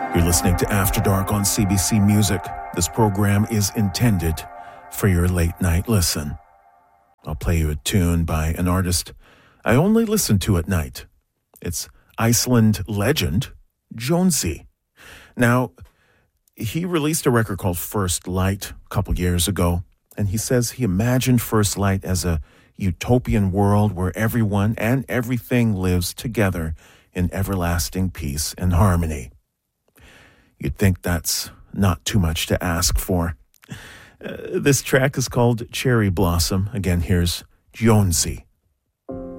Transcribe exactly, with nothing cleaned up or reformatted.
You're listening to After Dark on C B C Music. This program is intended for your late night listen. I'll play you a tune by an artist I only listen to at night. It's Iceland legend, Jónsi. Now, he released a record called First Light a couple years ago, and he says he imagined First Light as a utopian world where everyone and everything lives together in everlasting peace and harmony. You'd think that's not too much to ask for. Uh, this track is called Cherry Blossom. Again, here's Jónsi.